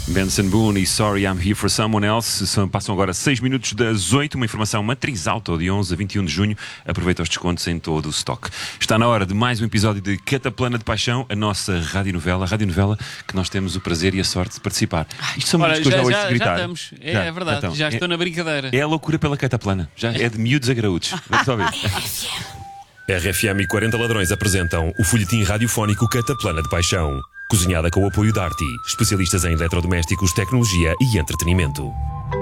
Benson Boone e Sorry I'm Here for Someone Else. Passam agora 6 minutos das 8. Uma informação matriz alta de 11 a 21 de junho. Aproveita os descontos em todo o stock. Está na hora de mais um episódio de Cataplana de Paixão, a nossa radionovela que nós temos o prazer e a sorte de participar. Isto são muitas coisas a gritar. Já estamos, é verdade, já estou na brincadeira. É a loucura pela Cataplana, já é de miúdos a graúdos. Vamos só ver. RFM e 40 Ladrões apresentam o folhetim radiofónico Cataplana de Paixão. Cozinhada com o apoio da Arti, especialistas em eletrodomésticos, tecnologia e entretenimento.